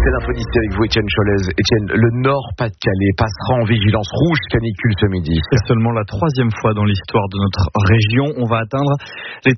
C'est l'info d'ici avec vous, Étienne Cholez. Étienne, le Nord-Pas-de-Calais passera en vigilance rouge canicule ce midi. C'est seulement la 3e fois dans l'histoire de notre région. On va atteindre les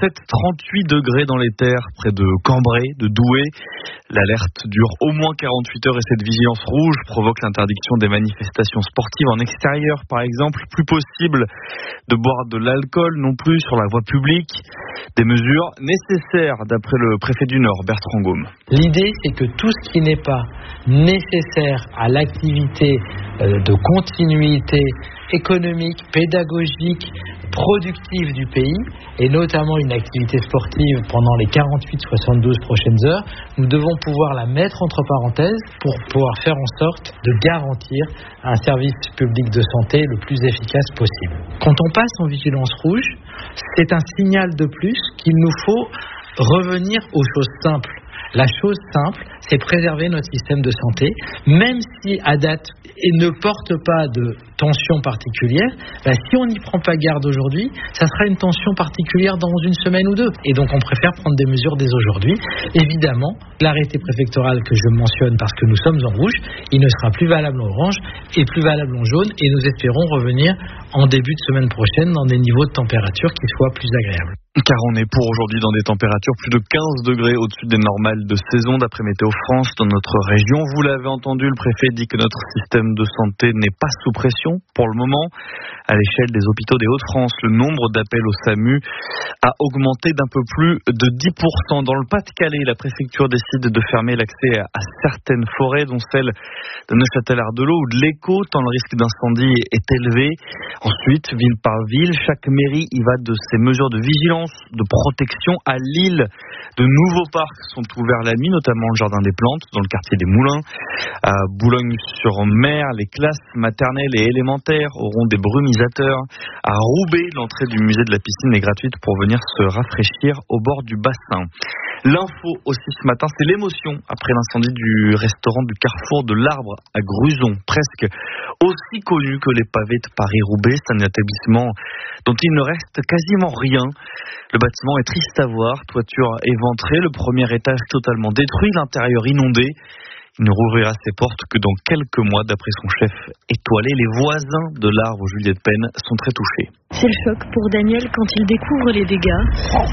37-38 degrés dans les terres, près de Cambrai, de Douai. L'alerte dure au moins 48 heures et cette vigilance rouge provoque l'interdiction des manifestations sportives en extérieur, par exemple. Plus possible de boire de l'alcool non plus sur la voie publique. Des mesures nécessaires d'après le préfet du Nord, Bertrand Gaume. L'idée, c'est que tout ce qui n'est pas nécessaire à l'activité de continuité économique, pédagogique, productive du pays, et notamment une activité sportive pendant les 48-72 prochaines heures, nous devons pouvoir la mettre entre parenthèses pour pouvoir faire en sorte de garantir un service public de santé le plus efficace possible. Quand on passe en vigilance rouge, c'est un signal de plus qu'il nous faut revenir aux choses simples. La chose simple, c'est préserver notre système de santé, même si à date, il ne porte pas de tension particulière. Si on n'y prend pas garde aujourd'hui, ça sera une tension particulière dans une semaine ou deux. Et donc on préfère prendre des mesures dès aujourd'hui. Évidemment, l'arrêté préfectoral que je mentionne parce que nous sommes en rouge, il ne sera plus valable en orange et plus valable en jaune. Et nous espérons revenir en début de semaine prochaine dans des niveaux de température qui soient plus agréables. Car on est pour aujourd'hui dans des températures plus de 15 degrés au-dessus des normales de saison d'après Météo France dans notre région. Vous l'avez entendu, le préfet dit que notre système de santé n'est pas sous pression pour le moment. À l'échelle des hôpitaux des Hauts-de-France, le nombre d'appels au SAMU a augmenté d'un peu plus de 10%. Dans le Pas-de-Calais, la préfecture décide de fermer l'accès à certaines forêts, dont celle de Neufchâtel-Ardelot ou de l'Écho, tant le risque d'incendie est élevé. Ensuite, ville par ville, chaque mairie y va de ses mesures de vigilance, de protection. À Lille, de nouveaux parcs sont ouverts la nuit, notamment le Jardin des Plantes, dans le quartier des Moulins. À Boulogne-sur-Mer, les classes maternelles et élémentaires auront des brumisateurs. À Roubaix, l'entrée du musée de la piscine est gratuite pour venir se rafraîchir au bord du bassin. L'info aussi ce matin, c'est l'émotion après l'incendie du restaurant du Carrefour de l'Arbre à Gruson, presque aussi connu que les pavés de Paris-Roubaix. C'est un établissement dont il ne reste quasiment rien. Le bâtiment est triste à voir, toiture éventrée, le premier étage totalement détruit, l'intérieur inondé. Il ne rouvrira ses portes que dans quelques mois, d'après son chef étoilé. Les voisins de l'Arbre Juliette Penn sont très touchés. C'est le choc pour Daniel quand il découvre les dégâts.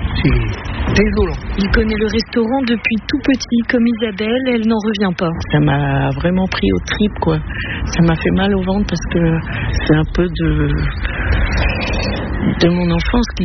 C'est désolant. Il connaît le restaurant depuis tout petit, comme Isabelle, elle n'en revient pas. Ça m'a vraiment pris aux tripes, quoi. Ça m'a fait mal au ventre parce que c'est un peu de mon enfance qui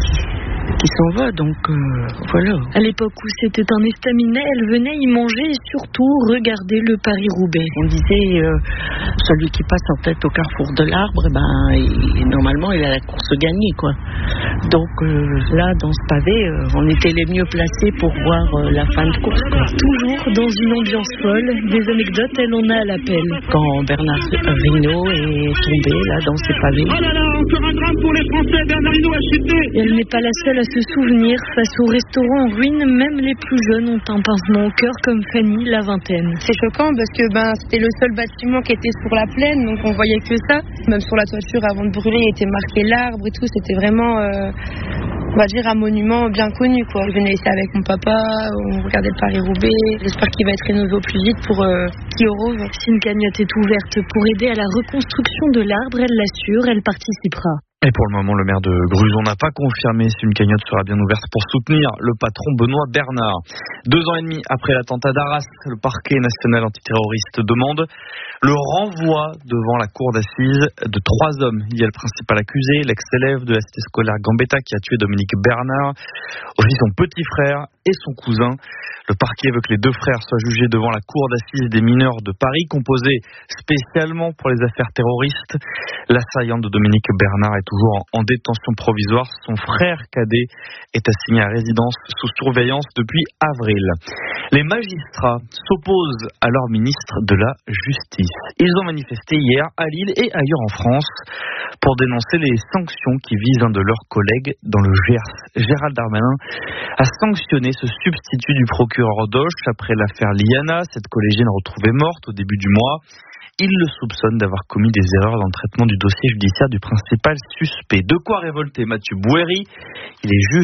s'en va, donc voilà. À l'époque où c'était un estaminet, elle venait y manger et surtout regarder le Paris-Roubaix. On disait, celui qui passe en tête au Carrefour de l'Arbre, normalement il a la course gagnée, quoi. Donc là, dans ce pavé, on était les mieux placés pour voir la fin de course, quoi. Toujours dans une ambiance folle, des anecdotes, elle en a à l'appel. Quand Bernard Hinault est tombé, là, dans ces pavés. Oh là là, encore un drame pour les Français, Bernard Hinault a chuté. Et elle n'est pas la seule à se souvenir. Face au restaurant en ruine, même les plus jeunes ont un pincement au cœur, comme Fanny, la vingtaine. C'est choquant parce que c'était le seul bâtiment qui était sur la plaine, donc on voyait que ça. Même sur la toiture, avant de brûler, il était marqué l'Arbre et tout. C'était vraiment, on va dire, un monument bien connu, quoi. Je venais ici avec mon papa, on regardait le Paris-Roubaix. J'espère qu'il va être rénové au plus vite pour qu'il rouvre. Si une cagnotte est ouverte pour aider à la reconstruction de l'Arbre, elle l'assure, elle participera. Et pour le moment, le maire de Gruson n'a pas confirmé si une cagnotte sera bien ouverte pour soutenir le patron Benoît Bernard. 2 ans et demi après l'attentat d'Arras, le parquet national antiterroriste demande le renvoi devant la cour d'assises de 3 hommes. Il y a le principal accusé, l'ex-élève de la cité scolaire Gambetta qui a tué Dominique Bernard, aussi son petit frère et son cousin. Le parquet veut que les 2 frères soient jugés devant la cour d'assises des mineurs de Paris, composée spécialement pour les affaires terroristes. L'assaillant de Dominique Bernard est toujours en détention provisoire. Son frère cadet est assigné à résidence sous surveillance depuis avril. Les magistrats s'opposent à leur ministre de la Justice. Ils ont manifesté hier à Lille et ailleurs en France pour dénoncer les sanctions qui visent un de leurs collègues dans le Gers. Gérald Darmanin a sanctionné ce substitut du procureur d'Auch après l'affaire Liana, cette collégienne retrouvée morte au début du mois. Il le soupçonne d'avoir commis des erreurs dans le traitement du dossier judiciaire du principal suspect. De quoi révolter Mathieu Bouéry. Il est juge